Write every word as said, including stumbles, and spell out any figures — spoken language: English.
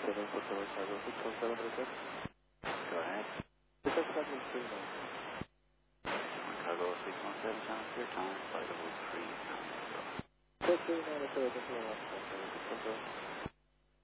seven four seven five oh six one seven request. Go ahead. Request traffic three nine. Cargo six one seven, channel clear time, flight level three nine zero. three nine zero, thank you very much.